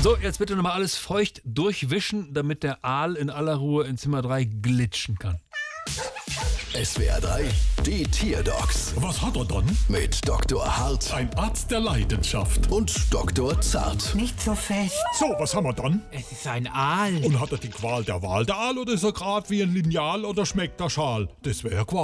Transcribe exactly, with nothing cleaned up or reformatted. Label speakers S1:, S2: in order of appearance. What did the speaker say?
S1: So, jetzt bitte nochmal alles feucht durchwischen, damit der Aal in aller Ruhe in Zimmer drei glitschen kann.
S2: S W R drei, die Tierdocs
S3: Was hat er dann?
S2: mit Doktor Hart
S3: Ein Arzt der Leidenschaft.
S2: und Doktor Zart.
S4: Nicht so fest.
S3: So, was haben wir dann?
S4: Es ist ein Aal.
S3: Und hat er die Qual der Wahl der Aal oder ist er grad wie ein Lineal oder schmeckt der Schal? Das wäre Qual.